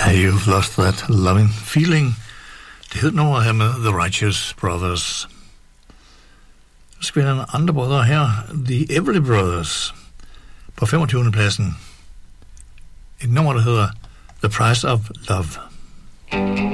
You've Lost That Loving Feeling. Det hed nummeret her med The Righteous Brothers. Så skal vi have andre brødre her. The Everly Brothers. På 25. pladsen. Et nummer, der hedder The Price of Love.